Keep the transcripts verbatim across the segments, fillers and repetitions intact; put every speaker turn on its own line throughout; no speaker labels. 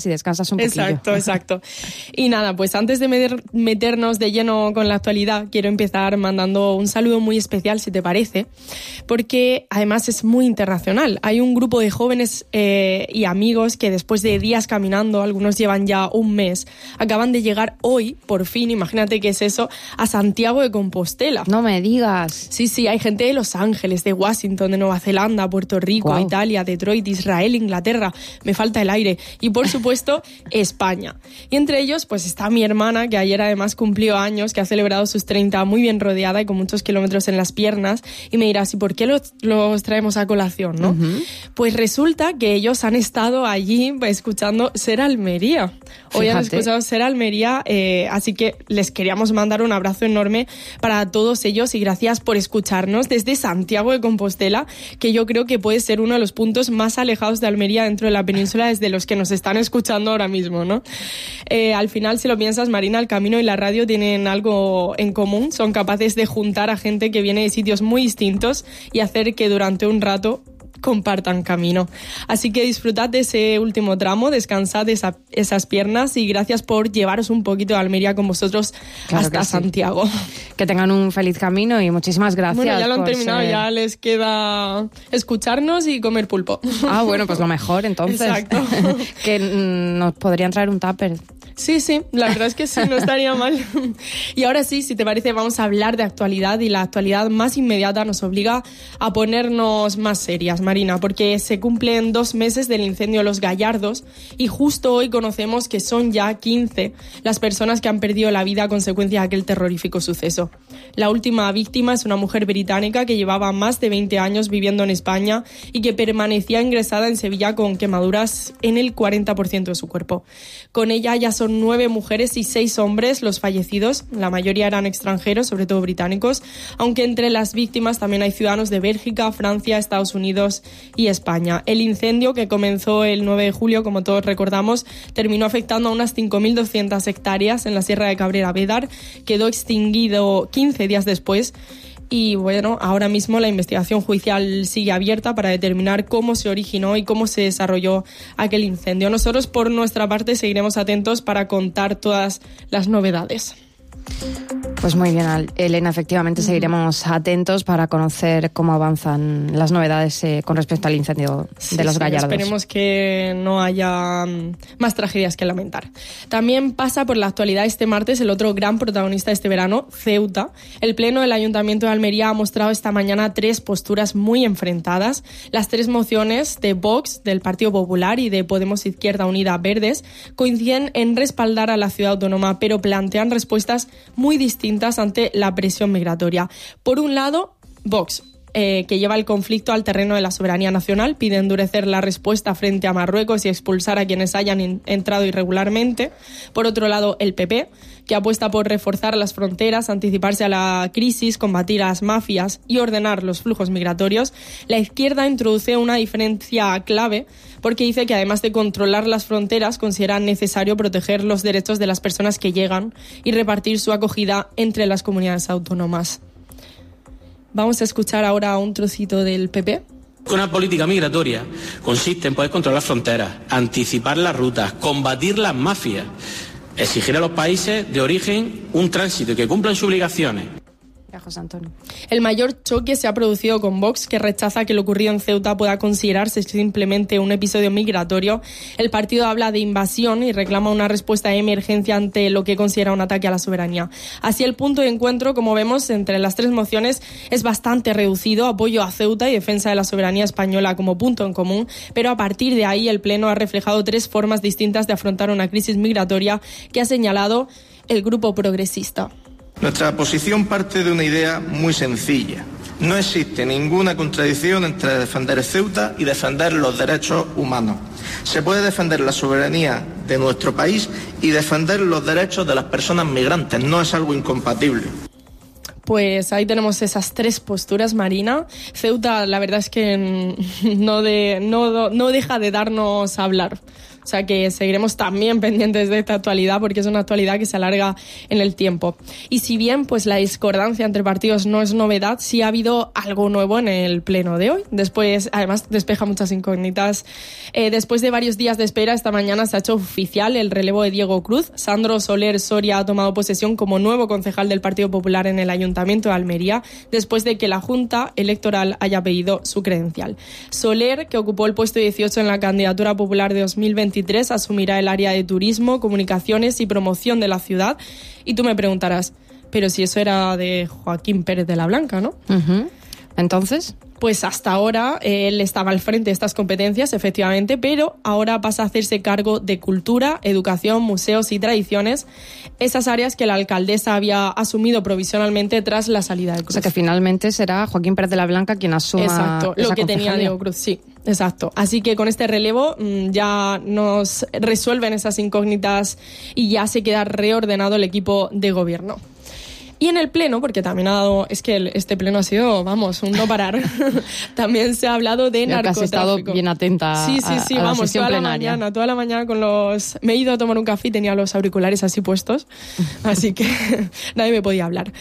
si descansas un poquillo.
Exacto, exacto. Y nada, pues antes de meter, meternos de lleno con la actualidad, quiero empezar mandando un saludo muy especial, si te parece, porque además es muy internacional. Hay un grupo de jóvenes eh, y amigos que después de días caminando, algunos llevan ya un mes, acaban de llegar hoy, por fin, imagínate qué es eso, a Santiago de Compostela.
No me digas.
Sí, sí, hay gente de Los Ángeles, de Washington, de Nueva Zelanda, Puerto Rico,
Wow.
Italia, Detroit, Israel, Inglaterra, me falta el aire, y por supuesto España. Y entre ellos pues está mi hermana, que ayer además cumplió años, que ha celebrado sus treinta muy bien rodeada y con muchos kilómetros en las piernas, y me dirás, ¿y por qué los, los traemos a colación, no? Uh-huh. Pues resulta que ellos han estado allí escuchando Ser Almería. Hoy Fíjate. han escuchado Ser Almería, eh, así que les queríamos mandar un abrazo enorme para todos ellos y gracias por escucharnos desde Santiago de Compostela, que yo creo que puede ser uno de los puntos más alejados de Almería dentro de la península desde los que nos están escuchando ahora mismo, ¿no? Eh, al final, si lo piensas, Marina, el camino y la radio tienen algo en común, son capaces de juntar a gente que viene de sitios muy distintos y hacer que durante un rato compartan camino. Así que disfrutad de ese último tramo, descansad de esa, esas piernas y gracias por llevaros un poquito de Almería con vosotros claro hasta sí. Santiago.
Que tengan un feliz camino y muchísimas gracias.
Bueno, ya lo han
por
terminado,
ser...
ya les queda escucharnos y comer pulpo.
Ah, bueno, pues lo mejor entonces.
Exacto.
Que mm, nos podrían traer un tupper.
Sí, sí, la verdad es que sí, no estaría mal. Y ahora sí, si te parece, vamos a hablar de actualidad y la actualidad más inmediata nos obliga a ponernos más serias, Marina, porque se cumplen dos meses del incendio de Los Gallardos y justo hoy conocemos que son ya quince las personas que han perdido la vida a consecuencia de aquel terrorífico suceso. La última víctima es una mujer británica que llevaba más de veinte años viviendo en España y que permanecía ingresada en Sevilla con quemaduras en el cuarenta por ciento de su cuerpo. Con ella ya son nueve mujeres y seis hombres los fallecidos, la mayoría eran extranjeros, sobre todo británicos, aunque entre las víctimas también hay ciudadanos de Bélgica, Francia, Estados Unidos y España. El incendio, que comenzó el nueve de julio, como todos recordamos, terminó afectando a unas cinco mil doscientas hectáreas en la Sierra de Cabrera Bédar, quedó extinguido quince días después. Y bueno, ahora mismo la investigación judicial sigue abierta para determinar cómo se originó y cómo se desarrolló aquel incendio. Nosotros, por nuestra parte, seguiremos atentos para contar todas las novedades.
Pues muy bien, Elena, efectivamente seguiremos atentos para conocer cómo avanzan las novedades eh, con respecto al incendio
sí,
de Los
sí,
Gallardos.
Esperemos que no haya más tragedias que lamentar. También pasa por la actualidad este martes el otro gran protagonista de este verano, Ceuta. El Pleno del Ayuntamiento de Almería ha mostrado esta mañana tres posturas muy enfrentadas. Las tres mociones de Vox, del Partido Popular y de Podemos Izquierda Unida Verdes coinciden en respaldar a la ciudad autónoma, pero plantean respuestas muy distintas ante la presión migratoria. Por un lado, Vox, eh, que lleva el conflicto al terreno de la soberanía nacional, pide endurecer la respuesta frente a Marruecos y expulsar a quienes hayan in- entrado irregularmente. Por otro lado, el P P, que apuesta por reforzar las fronteras, anticiparse a la crisis, combatir a las mafias y ordenar los flujos migratorios. La izquierda introduce una diferencia clave porque dice que además de controlar las fronteras, considera necesario proteger los derechos de las personas que llegan y repartir su acogida entre las comunidades autónomas. Vamos a escuchar ahora un trocito del P P.
Una política migratoria consiste en poder controlar fronteras, anticipar las rutas, combatir las mafias, exigir a los países de origen un tránsito y que cumplan sus obligaciones.
José Antonio.
El mayor choque se ha producido con Vox, que rechaza que lo ocurrido en Ceuta pueda considerarse simplemente un episodio migratorio. El partido habla de invasión y reclama una respuesta de emergencia ante lo que considera un ataque a la soberanía. Así, el punto de encuentro, como vemos, entre las tres mociones es bastante reducido: apoyo a Ceuta y defensa de la soberanía española como punto en común, pero a partir de ahí el Pleno ha reflejado tres formas distintas de afrontar una crisis migratoria que ha señalado el Grupo Progresista.
Nuestra posición parte de una idea muy sencilla. No existe ninguna contradicción entre defender Ceuta y defender los derechos humanos. Se puede defender la soberanía de nuestro país y defender los derechos de las personas migrantes. No es algo incompatible.
Pues ahí tenemos esas tres posturas, Marina. Ceuta, la verdad es que no, de, no, no deja de darnos a hablar. O sea que seguiremos también pendientes de esta actualidad porque es una actualidad que se alarga en el tiempo. Y si bien pues la discordancia entre partidos no es novedad, sí ha habido algo nuevo en el pleno de hoy. Después, además, despeja muchas incógnitas. Eh, después de varios días de espera, esta mañana se ha hecho oficial el relevo de Diego Cruz. Sandro Soler Soria ha tomado posesión como nuevo concejal del Partido Popular en el Ayuntamiento de Almería, después de que la Junta Electoral haya pedido su credencial. Soler, que ocupó el puesto dieciocho en la candidatura popular de dos mil veintitrés, asumirá el área de turismo, comunicaciones y promoción de la ciudad. Y tú me preguntarás, pero si eso era de Joaquín Pérez de la Blanca, ¿no?
Uh-huh. Entonces...
Pues hasta ahora eh, él estaba al frente de estas competencias, efectivamente, pero ahora pasa a hacerse cargo de cultura, educación, museos y tradiciones, esas áreas que la alcaldesa había asumido provisionalmente tras la salida de Cruz.
O sea que finalmente será Joaquín Pérez de la Blanca quien asuma
exacto,
esa
lo que
concejalía.
tenía Diego Cruz, sí, exacto. Así que con este relevo mmm, ya nos resuelven esas incógnitas y ya se queda reordenado el equipo de gobierno. Y en el pleno, porque también ha dado, es que el, este pleno ha sido, vamos, un no parar, también se ha hablado de
Creo
narcotráfico.
Que has estado bien atenta
sí, sí, sí,
a, a
vamos,
la sesión
toda
plenaria.
la mañana, toda la mañana con los... Me he ido a tomar un café y tenía los auriculares así puestos, así que nadie me podía hablar.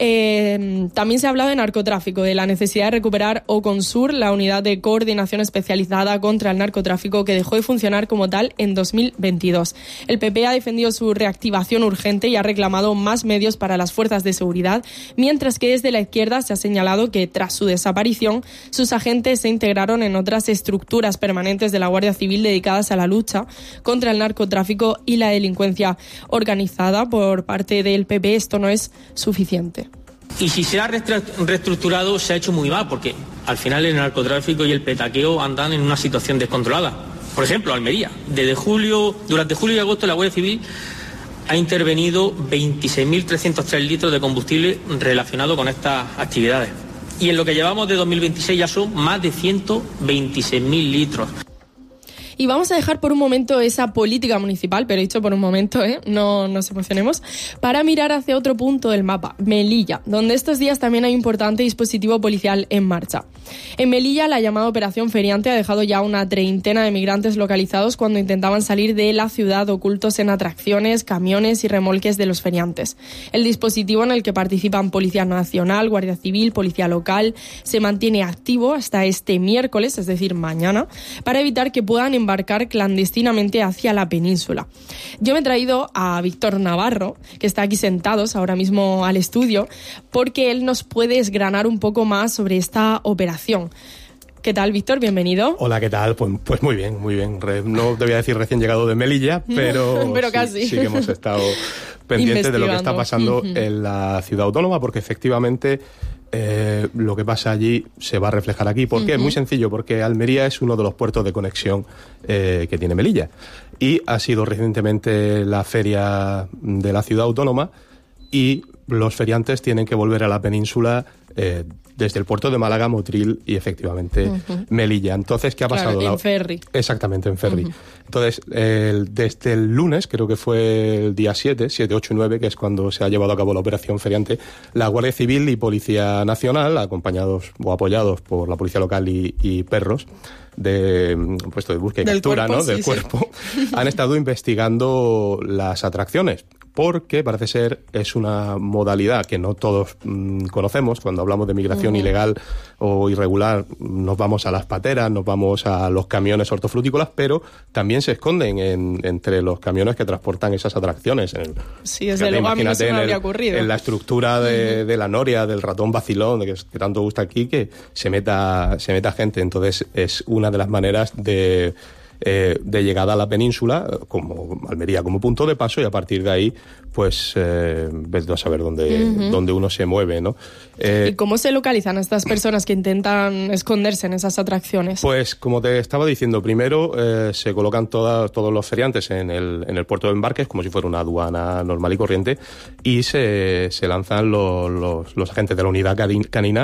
Eh, también se ha hablado de narcotráfico, de la necesidad de recuperar Oconsur, la unidad de coordinación especializada contra el narcotráfico que dejó de funcionar como tal en dos mil veintidós. El P P ha defendido su reactivación urgente y ha reclamado más medios para las fuerzas de seguridad, mientras que desde la izquierda se ha señalado que tras su desaparición sus agentes se integraron en otras estructuras permanentes de la Guardia Civil dedicadas a la lucha contra el narcotráfico y la delincuencia organizada. Por parte del P P esto no es suficiente.
Y si se ha reestructurado, se ha hecho muy mal, porque al final el narcotráfico y el petaqueo andan en una situación descontrolada. Por ejemplo, Almería. Desde julio, durante julio y agosto la Guardia Civil ha intervenido veintiséis mil trescientos tres litros de combustible relacionado con estas actividades. Y en lo que llevamos de dos mil veintiséis ya son más de ciento veintiséis mil litros.
Y vamos a dejar por un momento esa política municipal, pero he dicho por un momento, ¿eh? no nos emocionemos, para mirar hacia otro punto del mapa, Melilla, donde estos días también hay un importante dispositivo policial en marcha. En Melilla, la llamada Operación Feriante ha dejado ya una treintena de migrantes localizados cuando intentaban salir de la ciudad ocultos en atracciones, camiones y remolques de los feriantes. El dispositivo, en el que participan Policía Nacional, Guardia Civil, Policía Local, se mantiene activo hasta este miércoles, es decir, mañana, para evitar que puedan embarcar clandestinamente hacia la península. Yo me he traído a Víctor Navarro, que está aquí sentados ahora mismo al estudio, porque él nos puede desgranar un poco más sobre esta operación. ¿Qué tal, Víctor? Bienvenido.
Hola, ¿qué tal? Pues, pues muy bien, muy bien. No te voy a decir recién llegado de Melilla, pero,
pero
sí,
casi.
sí que hemos estado pendientes de lo que está pasando uh-huh. en la ciudad autónoma, porque efectivamente eh, lo que pasa allí se va a reflejar aquí. ¿Por qué? Uh-huh. Muy sencillo, porque Almería es uno de los puertos de conexión eh, que tiene Melilla. Y ha sido recientemente la feria de la ciudad autónoma y los feriantes tienen que volver a la península eh, desde el puerto de Málaga, Motril y efectivamente uh-huh. Melilla. Entonces, ¿qué ha pasado?
Claro, en ferry.
Exactamente, en ferry.
Uh-huh.
Entonces, el, desde el lunes, creo que fue el día siete, siete, ocho y nueve, que es cuando se ha llevado a cabo la operación feriante, la Guardia Civil y Policía Nacional, acompañados o apoyados por la Policía Local y, y perros de puesto de búsqueda y
Del
captura,
cuerpo,
¿no? Del
sí,
cuerpo,
sí.
han estado investigando las atracciones. Porque parece ser es una modalidad que no todos mmm, conocemos. Cuando hablamos de migración uh-huh. ilegal o irregular, nos vamos a las pateras, nos vamos a los camiones hortofrutícolas, pero también se esconden en, entre los camiones que transportan esas atracciones. En,
sí, desde luego a mí no se me habría ocurrido.
En la estructura de, uh-huh. de la noria, del ratón vacilón, de que, que tanto gusta aquí, que se meta, se meta gente. Entonces es una de las maneras de... Eh, de llegada a la península, como Almería como punto de paso, y a partir de ahí, pues, eh, ves a saber dónde, uh-huh. dónde uno se mueve, ¿no?
Eh, ¿Y cómo se localizan estas personas que intentan esconderse en esas atracciones?
Pues, como te estaba diciendo, primero eh, se colocan toda, todos los feriantes en el, en el puerto de embarques, como si fuera una aduana normal y corriente, y se, se lanzan los, los, los agentes de la unidad canina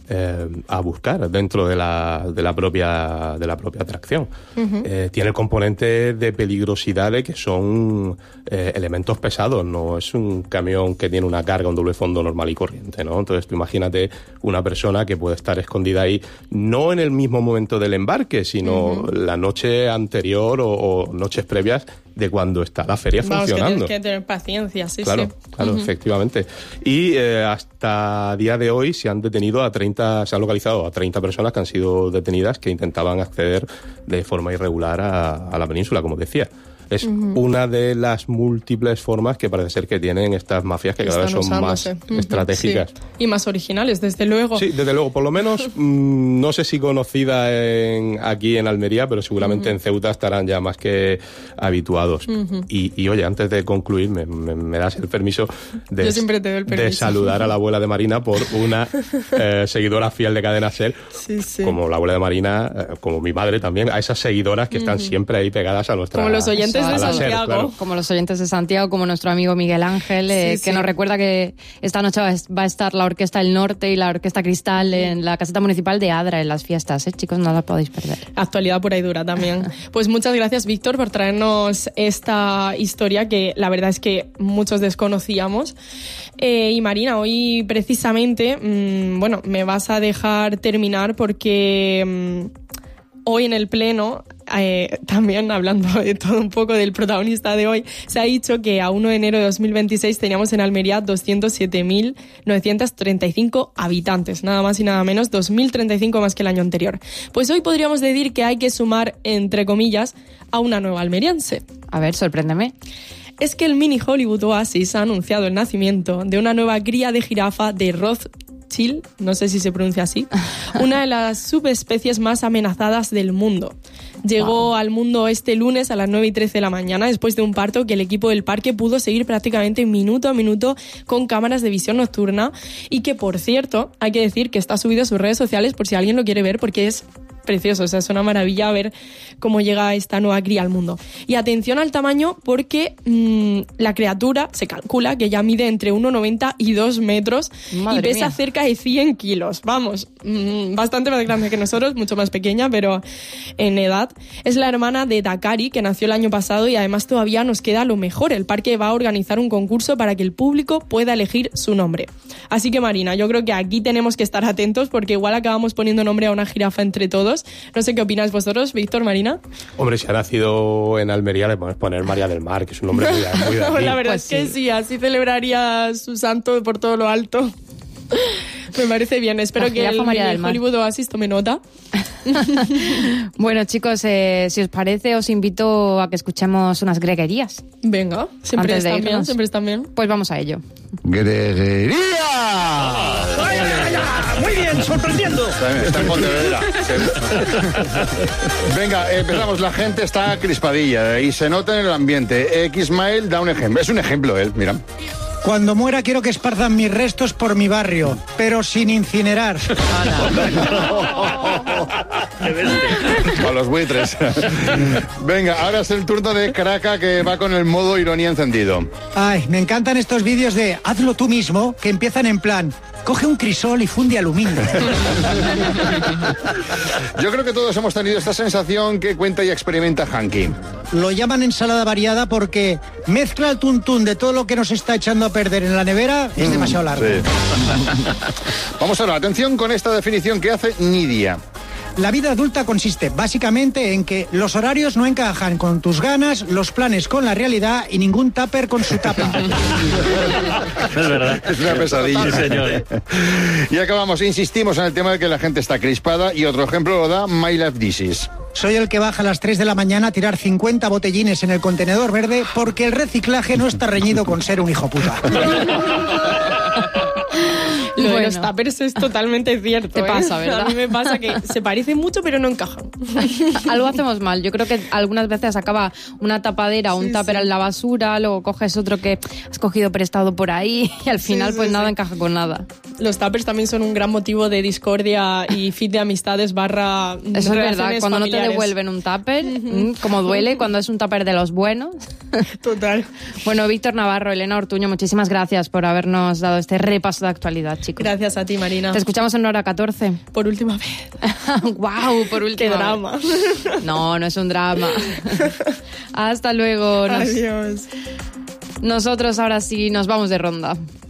eh, a buscar dentro de la, de la propia de la propia atracción. Uh-huh. Eh, tiene el componente de peligrosidad de que son eh, elementos pesados, no es un camión que tiene una carga, un doble fondo normal y corriente, ¿no? Entonces tú imagínate una persona que puede estar escondida ahí, no en el mismo momento del embarque, sino uh-huh. la noche anterior o, o noches previas de cuando está la feria
Vamos,
funcionando.
Que tienes que tener paciencia, sí,
claro,
sí.
Claro, uh-huh. efectivamente. Y eh, hasta día de hoy se han detenido a treinta, se han localizado a treinta personas que han sido detenidas que intentaban acceder de forma irregular a, a la península, como decía. Es uh-huh. una de las múltiples formas que parece ser que tienen estas mafias que cada vez son usándose. más uh-huh. estratégicas.
Sí. Y más originales, desde luego.
Sí, desde luego. Por lo menos, mmm, no sé si conocida en, aquí en Almería, pero seguramente uh-huh. en Ceuta estarán ya más que habituados. Uh-huh. Y, y oye, antes de concluir, me, me, me das el permiso, de,
Yo siempre te doy el permiso
de saludar a la abuela de Marina por una eh, seguidora fiel de Cadena SER,
sí, sí.
como la abuela de Marina, eh, como mi madre también, a esas seguidoras que uh-huh. están siempre ahí pegadas a nuestra...
Como los oyentes de Santiago.
SER, claro.
Como los oyentes de Santiago, como nuestro amigo Miguel Ángel, eh, sí, que sí. nos recuerda que esta noche va a estar la Orquesta del Norte y la Orquesta Cristal en la caseta municipal de Adra en las fiestas, ¿eh? Chicos, no la podéis perder.
Actualidad pura y dura también. Pues muchas gracias, Víctor, por traernos esta historia que la verdad es que muchos desconocíamos. Eh, y Marina, hoy precisamente, mmm, bueno, me vas a dejar terminar porque mmm, hoy en el Pleno... Eh, también hablando de todo un poco del protagonista de hoy, se ha dicho que a primero de enero de dos mil veintiséis teníamos en Almería doscientos siete mil novecientos treinta y cinco habitantes, nada más y nada menos, dos mil treinta y cinco más que el año anterior. Pues hoy podríamos decir que hay que sumar, entre comillas, a una nueva almeriense.
A ver, sorpréndeme.
Es que el Mini Hollywood Oasis ha anunciado el nacimiento de una nueva cría de jirafa de Rothschild, no sé si se pronuncia así, una de las subespecies más amenazadas del mundo. Llegó wow. al mundo este lunes a las nueve y trece de la mañana después de un parto que el equipo del parque pudo seguir prácticamente minuto a minuto con cámaras de visión nocturna y que, por cierto, hay que decir que está subido a sus redes sociales por si alguien lo quiere ver porque es precioso, o sea, es una maravilla ver cómo llega esta nueva cría al mundo. Y atención al tamaño porque mmm, la criatura se calcula que ya mide entre uno coma noventa y dos metros. Madre y pesa mía. cerca de cien kilos. Vamos, mmm, bastante más grande que nosotros, mucho más pequeña, pero en edad. Es la hermana de Dakari, que nació el año pasado y además todavía nos queda lo mejor. El parque va a organizar un concurso para que el público pueda elegir su nombre. Así que, Marina, yo creo que aquí tenemos que estar atentos porque igual acabamos poniendo nombre a una jirafa entre todos. No sé qué opináis vosotros, Víctor, Marina.
Hombre, si ha nacido en Almería le podemos poner María del Mar, que es un nombre muy, muy de aquí.
La verdad
pues
es que sí. sí, así celebraría su santo por todo lo alto. Me parece bien, espero que el, el Hollywood Oasis tome nota.
Bueno, chicos, eh, si os parece, os invito a que escuchemos unas greguerías.
Venga, siempre están bien, siempre están bien.
Pues vamos a ello.
¡Greguería!
Muy bien, sorprendiendo.
Está, está en Pontevedra. Venga, empezamos. La gente está crispadilla y se nota en el ambiente. X-Mail da un ejemplo. Es un ejemplo, él, mira.
Cuando muera quiero que esparzan mis restos por mi barrio, pero sin incinerar.
A los buitres. Venga, ahora es el turno de Caraca, que va con el modo ironía encendido.
Ay, me encantan estos vídeos de hazlo tú mismo, que empiezan en plan... Coge un crisol y funde aluminio.
Yo creo que todos hemos tenido esta sensación que cuenta y experimenta Hanky.
Lo llaman ensalada variada porque mezcla el tuntún de todo lo que nos está echando a perder en la nevera es demasiado largo. Sí.
Vamos ahora, atención con esta definición que hace Nidia.
La vida adulta consiste básicamente en que los horarios no encajan con tus ganas, los planes con la realidad y ningún tupper con su tapa.
Es verdad. Es una pesadilla. Sí, señor. Y acabamos, insistimos en el tema de que la gente está crispada y otro ejemplo lo da My Life Disease.
Soy el que baja a las tres de la mañana a tirar cincuenta botellines en el contenedor verde porque el reciclaje no está reñido con ser un hijo puta.
Lo bueno. de los tuppers es totalmente cierto.
Te pasa,
¿eh?
¿verdad?
A mí me pasa que se parecen mucho pero no encajan.
Algo hacemos mal. Yo creo que algunas veces acaba una tapadera o un sí, tupper sí. en la basura, luego coges otro que has cogido prestado por ahí y al final sí, pues sí, nada sí. encaja con nada.
los tuppers también son un gran motivo de discordia y fit de amistades barra
Eso es verdad, cuando
familiares.
no te devuelven un tupper, uh-huh. como duele cuando es un tupper de los buenos.
Total.
Bueno, Víctor Navarro, Elena Ortuño, muchísimas gracias por habernos dado este repaso de actualidad, chicos.
Gracias a ti, Marina.
Te escuchamos en Hora catorce.
Por última vez.
Guau, por última
Qué drama.
Vez. No, no es un drama. Hasta luego. Nos...
Adiós.
Nosotros ahora sí nos vamos de ronda.